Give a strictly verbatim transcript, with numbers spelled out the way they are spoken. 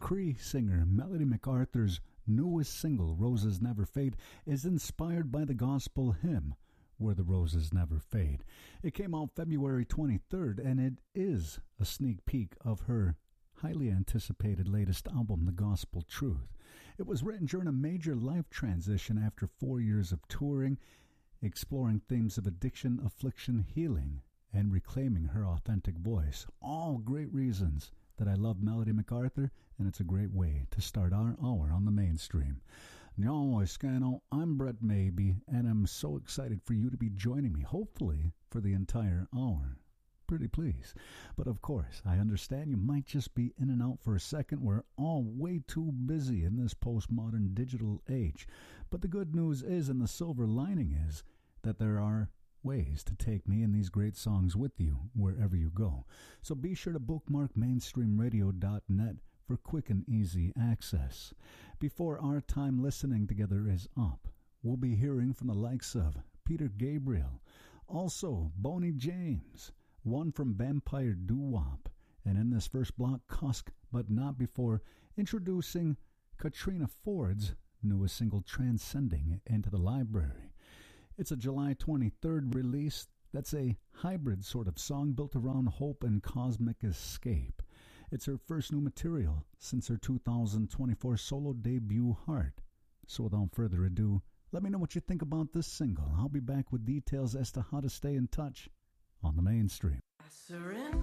Cree singer Melody MacArthur's newest single, Roses Never Fade, is inspired by the gospel hymn, Where the Roses Never Fade. It came out February twenty-third, and it is a sneak peek of her highly anticipated latest album, The Gospel Truth. It was written during a major life transition after four years of touring, exploring themes of addiction, affliction, healing, and reclaiming her authentic voice. All great reasons that I love Melody MacArthur, and it's a great way to start our hour on the mainstream. Now, Scano, I'm Brett Maybe, and I'm so excited for you to be joining me, hopefully for the entire hour. Pretty please. But of course, I understand you might just be in and out for a second. We're all way too busy in this postmodern digital age. But the good news is, and the silver lining is, that there are ways to take me and these great songs with you wherever you go. So be sure to bookmark mainstream radio dot net for quick and easy access. Before our time listening together is up, we'll be hearing from the likes of Peter Gabriel, also Boney James, one from Vampire Doo-Wop, and in this first block, Cusk, but not before, introducing Katrina Ford's newest single, Transcending Into the Library. It's a July twenty-third release that's a hybrid sort of song built around hope and cosmic escape. It's her first new material since her two thousand twenty-four solo debut, Heart. So without further ado, let me know what you think about this single. I'll be back with details as to how to stay in touch on the mainstream. I surrender.